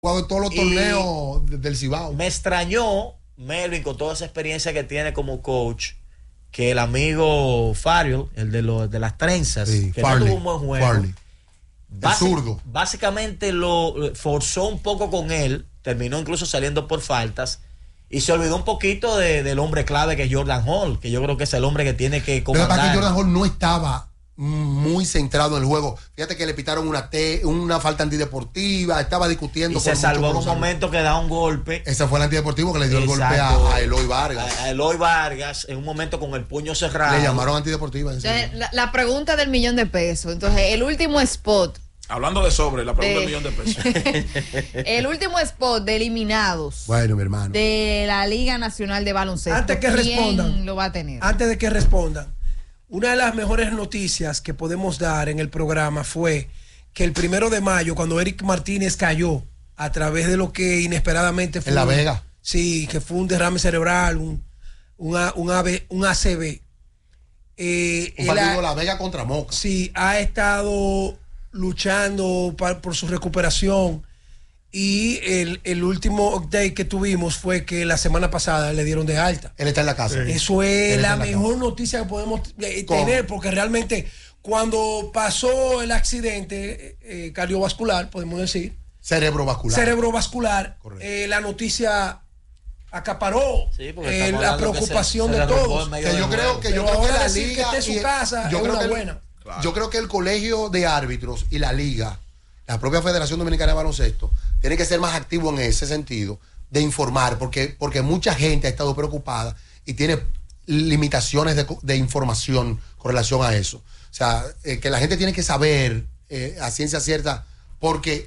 jugado en todos los torneos del Cibao. Me extrañó Melvin con toda esa experiencia que tiene como coach, que el amigo Farrell, el de las trenzas, Sí, que Farley, no tuvo un buen juego. Farley. El zurdo. Básicamente lo forzó un poco con él, terminó incluso saliendo por faltas y se olvidó un poquito del hombre clave que es Jordan Hall, que yo creo que es el hombre que tiene que comandar. Lo que pasa es que Jordan Hall no estaba muy centrado en el juego. Fíjate que le pitaron una falta antideportiva, estaba discutiendo. Y se salvó en un momento que da un golpe. Ese fue el antideportivo que le dio el golpe a Eloy Vargas. A Eloy Vargas, en un momento con el puño cerrado. Le llamaron antideportiva. Entonces, la pregunta del $1,000,000. Entonces, el último spot. Hablando de sobre, la pregunta del $1,000,000. El último spot de eliminados. Bueno, mi hermano. De la Liga Nacional de Baloncesto. Antes que respondan. Lo va a tener. Antes de que respondan. Una de las mejores noticias que podemos dar en el programa fue que el 1 de mayo, cuando Eric Martínez cayó a través de lo que inesperadamente fue. En La Vega. Sí, que fue un derrame cerebral, un ACV. Un partido La Vega contra Moca. Sí, ha estado luchando por su recuperación. Y el último update que tuvimos fue que la semana pasada le dieron de alta. Él está en la casa. Eso es la mejor noticia que podemos tener, porque realmente cuando pasó el accidente cardiovascular, podemos decir. Cerebrovascular. La noticia acaparó la preocupación de todos. Yo creo que la liga que esté en su casa es una buena. Claro. Yo creo que el colegio de árbitros y la liga, la propia Federación Dominicana de Baloncesto, tiene que ser más activo en ese sentido de informar, porque mucha gente ha estado preocupada y tiene limitaciones de información con relación a eso. O sea, que la gente tiene que saber a ciencia cierta, porque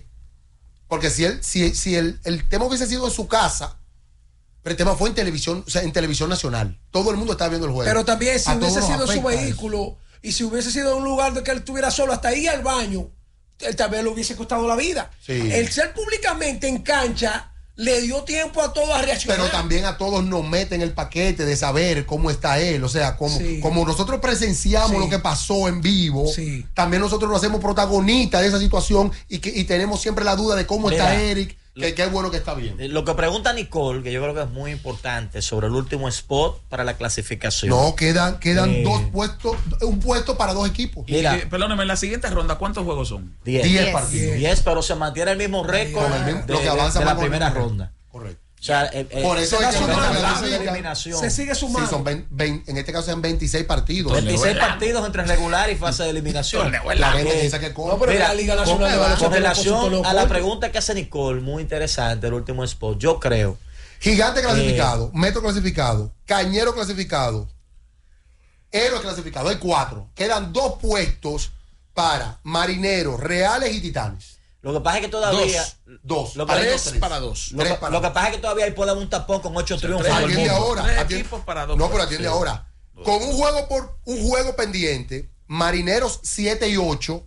si el tema hubiese sido en su casa, pero el tema fue en televisión, o sea, en televisión nacional. Todo el mundo estaba viendo el juego. Pero también si hubiese sido su vehículo y si hubiese sido en un lugar de que él estuviera solo hasta ir al baño, él tal vez le hubiese costado la vida. Sí. El ser públicamente en cancha le dio tiempo a todos a reaccionar. Pero también a todos nos meten el paquete de saber cómo está él. O sea, como nosotros presenciamos lo que pasó en vivo, también nosotros lo hacemos protagonista de esa situación y tenemos siempre la duda de cómo está Eric. Que es bueno que está bien. Lo que pregunta Nicole, que yo creo que es muy importante, sobre el último spot para la clasificación. No, quedan dos puestos, un puesto para dos equipos. Mira, perdóname, en la siguiente ronda, ¿cuántos juegos son? 10 partidos. 10, pero se mantiene el mismo récord lo que avanza de la primera ronda. Correcto. O sea, por eso es que de eliminación. Se sigue sumando. Sí, son en este caso son 26 partidos. 26 partidos entre regular y fase de eliminación. La gente dice que la Liga Nacional con relación a la pregunta que hace Nicole, muy interesante el último spot. Yo creo. Gigante clasificado, Metro clasificado, Cañero clasificado, Héroes clasificado. Hay 4. Quedan 2 puestos para Marineros, Reales y Titanes. Lo que pasa es que todavía. Dos. 3 para 2. Lo que pasa es que todavía ahí puede haber un tapón con 8 triunfos. Atiende ahora. Equipos para 2. No, pero atiende ahora. Con un juego pendiente, Marineros 7 y 8,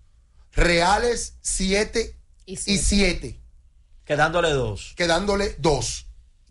Reales 7 y 7. Quedándole 2. Quedándole 2.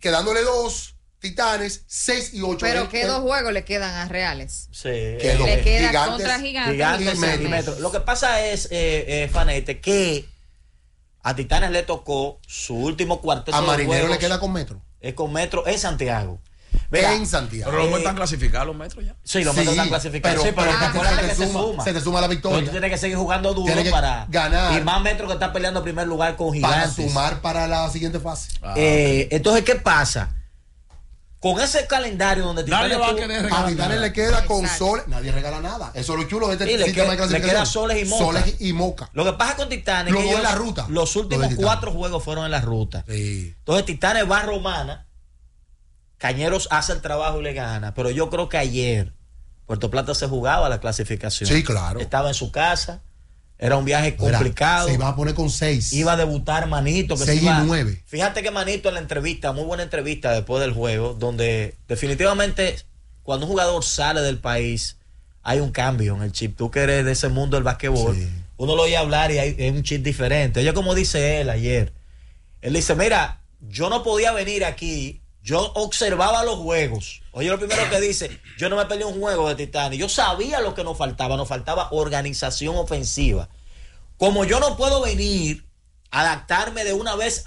Titanes 6 y 8. Pero ¿qué 2 juegos le quedan a Reales? Sí. Le queda Gigantes, contra Gigantes y Metro. Lo que pasa es, Fanete, que a Titanes le tocó su último cuarteto. A Marinero le queda con Metro. Es con Metro en Santiago. Mira, en Santiago. Pero los metros están clasificados, los metros ya. Sí, los metros están clasificados. Pero se te suma la victoria. Tú tienes que seguir jugando duro para ganar. Y más Metro que está peleando en primer lugar con Gigantes. Para sumar para la siguiente fase. Entonces, ¿qué pasa? Con ese calendario donde a Titanes le queda con Sol, nadie regala nada. Eso es lo chulo de este sistema de clasificación. Le queda Soles y Moca. Lo que pasa con Titanes es que en la ruta. Los últimos 4 juegos fueron en la ruta. Sí. Entonces Titanes va a Romana, Cañeros hace el trabajo y le gana. Pero yo creo que ayer Puerto Plata se jugaba la clasificación. Sí, claro. Estaba en su casa. Era un viaje complicado. Se iba a poner con 6. Iba a debutar Manito. 6 y 9. Fíjate que Manito en la entrevista, muy buena entrevista después del juego, donde definitivamente cuando un jugador sale del país hay un cambio en el chip. Tú que eres de ese mundo del basquetbol, uno lo oye hablar y hay un chip diferente. Oye, como dice él ayer. Él dice, mira, yo no podía venir aquí. Yo observaba los juegos. Oye, lo primero que dice, yo no me peleé un juego de Titanes. Yo sabía lo que nos faltaba organización ofensiva. Como yo no puedo venir adaptarme de una vez